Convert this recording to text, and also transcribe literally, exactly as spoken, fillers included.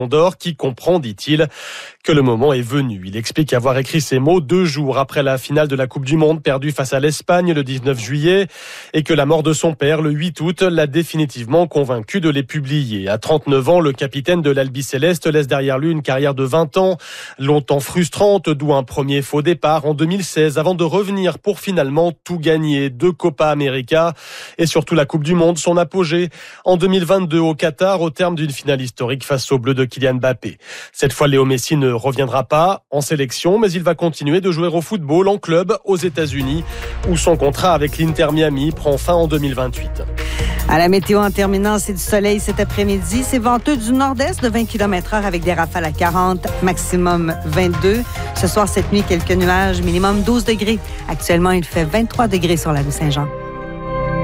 d'or qui comprend, dit-il, que le moment est venu. Il explique avoir écrit ces mots deux jours après la finale de la Coupe du Monde perdue face à l'Espagne le dix-neuf juillet et que la mort de son père le huit août l'a définitivement convaincu de les publier. À trente-neuf ans, le capitaine de l'Albi Céleste laisse derrière lui une carrière de vingt ans, longtemps frustrante, d'où un premier faux départ en deux mille seize avant de revenir pour finalement tout gagner. Deux Copa América et surtout la Coupe du Monde, son apogée en deux mille vingt-deux au Qatar au terme d'une finale historique face aux Bleus de Kylian Mbappé. Cette fois, Léo Messi ne reviendra pas en sélection, mais il va continuer de jouer au football en club aux États-Unis, où son contrat avec l'Inter Miami prend fin en deux mille vingt-huit. À la météo en terminant, c'est du soleil cet après-midi. C'est venteux du nord-est de vingt kilomètres heure avec des rafales à quarante, maximum vingt-deux. Ce soir, cette nuit, quelques nuages, minimum douze degrés. Actuellement, il fait vingt-trois degrés sur la rue Saint-Jean.